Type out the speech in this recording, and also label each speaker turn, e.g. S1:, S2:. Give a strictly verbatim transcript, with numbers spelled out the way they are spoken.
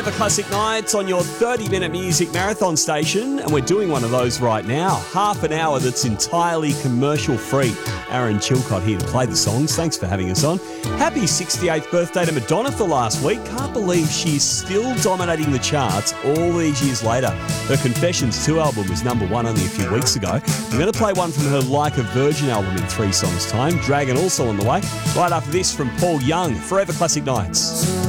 S1: Forever Classic Nights on your thirty-minute music marathon station, and we're doing one of those right now. Half an hour that's entirely commercial-free. Aaron Chilcott here to play the songs. Thanks for having us on. Happy sixty-eighth birthday to Madonna for last week. Can't believe she's still dominating the charts all these years later. Her Confessions two album was number one only a few weeks ago. We're going to play one from her Like a Virgin album in three songs' time. Dragon also on the way. Right after this from Paul Young, Forever Classic Nights.